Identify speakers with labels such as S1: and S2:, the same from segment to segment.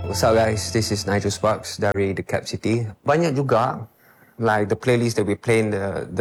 S1: What's up guys, this is Nigel Sparks dari The Cap City. Banyak juga like the playlist that we play in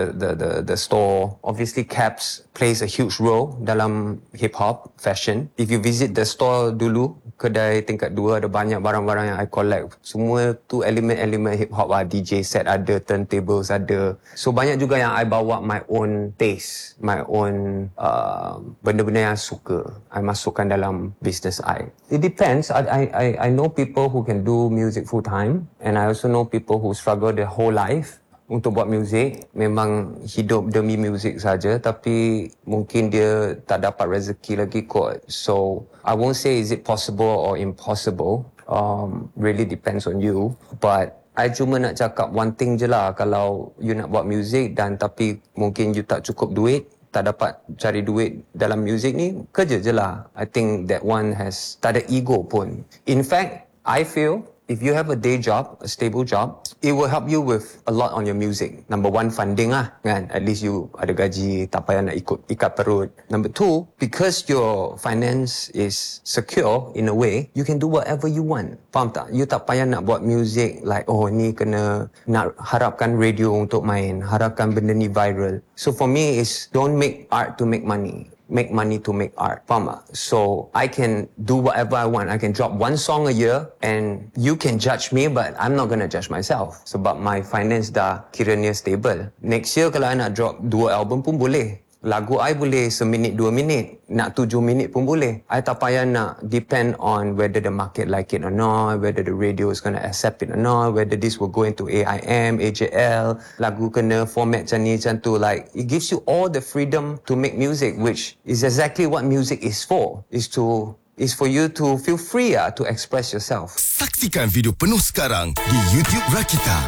S1: the store. Obviously Caps plays a huge role dalam hip hop fashion. If you visit the store dulu, kedai tingkat 2, ada banyak barang-barang yang I collect. Semua tu elemen-elemen hip hop lah. DJ set ada, turntables ada. So banyak juga yang I bawa my own taste, my own benda-benda yang suka I masukkan dalam business I. It depends. I know people who can do music full time, and I also know people who struggle their whole life untuk buat muzik. Memang hidup demi muzik saja, tapi mungkin dia tak dapat rezeki lagi kot. So I won't say is it possible or impossible. Really depends on you. But I cuma nak cakap one thing je lah. Kalau you nak buat muzik dan tapi mungkin you tak cukup duit, tak dapat cari duit dalam muzik ni, kerja je lah. I think that one has tak ada ego pun. In fact, I feel if you have a day job, a stable job, it will help you with a lot on your music. Number one, funding lah, kan? At least you ada gaji, tak payah nak ikat perut. Number two, because your finance is secure in a way, you can do whatever you want. Faham tak? You tak payah nak buat music like, oh ni kena nak harapkan radio untuk main, harapkan benda ni viral. So for me, is don't make art to make money. Make money to make art. Faham tak? So I can do whatever I want. I can drop one song a year and you can judge me, but I'm not gonna judge myself. Sebab my finance dah kiranya stable. Next year kalau I nak drop 2 album pun boleh. Lagu I boleh seminit 2 minit, nak 7 minit pun boleh. I tak payah nak depend on whether the market like it or not, whether the radio is going to accept it or not, whether this will go into AIM, AJL, lagu kena format macam ni, macam tu. Like, it gives you all the freedom to make music, which is exactly what music is for. Is for you to feel free to express yourself.
S2: Saksikan video penuh sekarang di YouTube Rakita.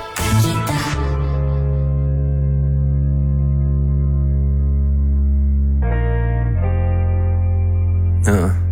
S1: Uh.